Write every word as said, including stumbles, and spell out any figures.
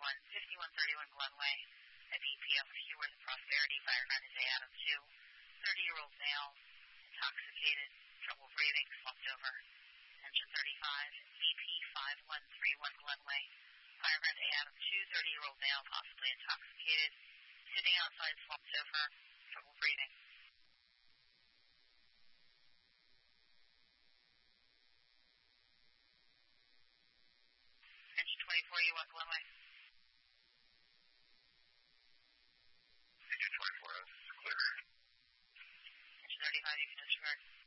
one, fifty-one thirty-one Glenway at B P M Heward Prosperity, fire nine is A Adam two, thirty-year-old male, intoxicated, trouble breathing, slumped over. Engine thirty-five, B P five one three one Glenway, fire nine A Adam two, thirty-year-old male, possibly intoxicated, sitting outside, slumped over, trouble breathing. Engine twenty-four, you want Glenway? Engine twenty-four, clear. Engine thirty-five, you can disregard.